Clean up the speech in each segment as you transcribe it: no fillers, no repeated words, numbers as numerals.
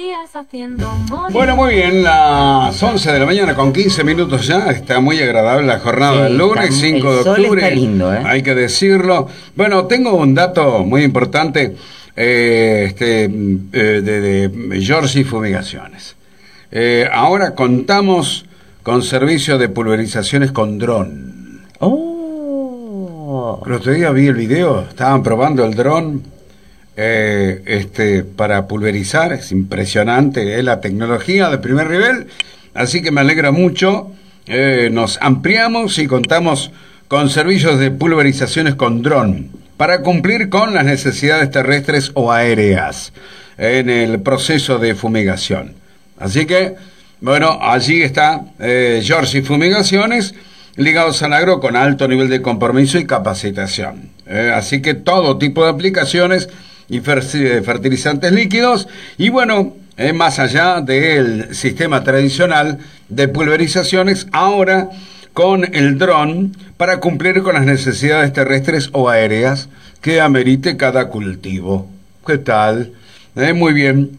Bueno, muy bien, las 11 de la mañana con 15 minutos ya. Está muy agradable la jornada del lunes, 5 de el sol octubre. está lindo, ¿eh? Hay que decirlo. Bueno, tengo un dato muy importante de Giorgi Fumigaciones. Ahora contamos con servicio de pulverizaciones con dron. Oh. El otro día vi el video, estaban probando el dron para pulverizar. Es impresionante, es la tecnología de primer nivel, así que me alegra mucho. Nos ampliamos y contamos con servicios de pulverizaciones con dron para cumplir con las necesidades terrestres o aéreas en el proceso de fumigación. Así que, bueno, allí está Giorgi Fumigaciones, ligados al agro con alto nivel de compromiso y capacitación. Así que todo tipo de aplicaciones y fertilizantes líquidos, y bueno, más allá del sistema tradicional de pulverizaciones, ahora con el dron para cumplir con las necesidades terrestres o aéreas que amerite cada cultivo. ¿Qué tal? Muy bien,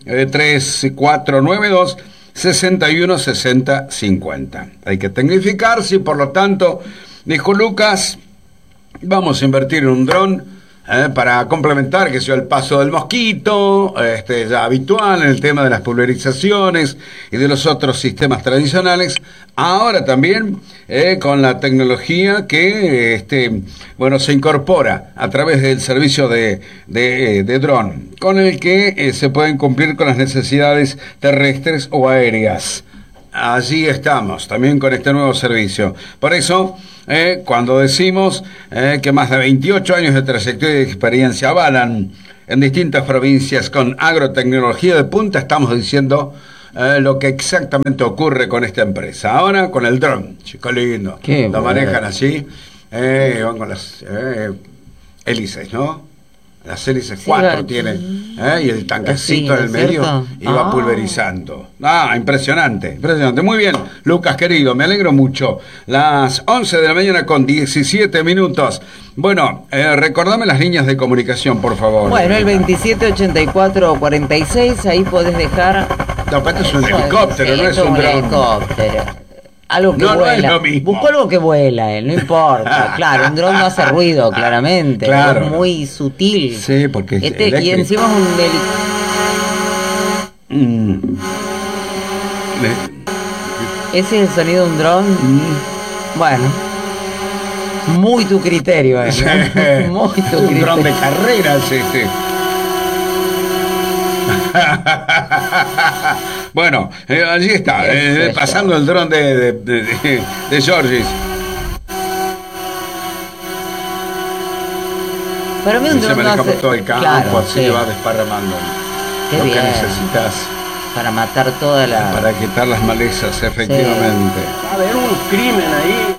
3492 61 60 50. Hay que tecnificarse y por lo tanto, dijo Lucas, vamos a invertir en un dron para complementar, que sea el paso del mosquito, ya habitual en el tema de las pulverizaciones y de los otros sistemas tradicionales. Ahora también con la tecnología que se incorpora a través del servicio de dron, con el que se pueden cumplir con las necesidades terrestres o aéreas. Allí estamos, también con este nuevo servicio. Por eso, cuando decimos que más de 28 años de trayectoria y experiencia avalan en distintas provincias con agrotecnología de punta, estamos diciendo lo que exactamente ocurre con esta empresa. Ahora con el dron, chico lindo. Qué lo bueno. manejan así, van con las hélices, ¿no? Las hélices 4 tiene, y el tanquecito en el medio, y va pulverizando. Impresionante, impresionante. Muy bien, Lucas querido, me alegro mucho. Las 11 de la mañana con 17 minutos. Bueno, recordame las líneas de comunicación, por favor. Bueno, el 278446, ahí podés dejar. No, pero esto es un helicóptero, no es un dron. Helicóptero. Algo que No, vuela. no es lo mismo. Buscó algo que vuela, no importa. Claro, un dron no hace ruido, claramente. Claro. Es muy sutil. Sí, porque es y eléctrico. encima es un Ese es el sonido de un dron. Bueno. Muy tu criterio, Sí. Muy tu criterio. Un dron de carreras este. Bueno, allí está, pasando el dron de Giorgi. Para mí un Se dron no maneja hace... por todo el campo, Claro, así sí. va desparramando Qué lo bien. que necesitas Para matar toda la... para quitar las malezas, efectivamente. Va a haber un crimen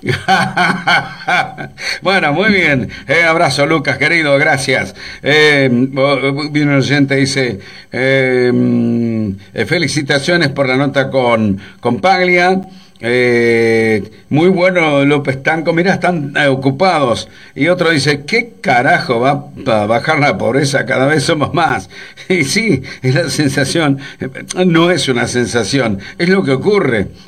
ahí. Bueno, muy bien. Abrazo, Lucas, querido, gracias. Viene un oyente, dice, felicitaciones por la nota con Paglia. Muy bueno, López Tanco, mirá, están ocupados. Y otro dice, ¿qué carajo va a bajar la pobreza? Cada vez somos más. Y sí, es la sensación, no es una sensación, es lo que ocurre.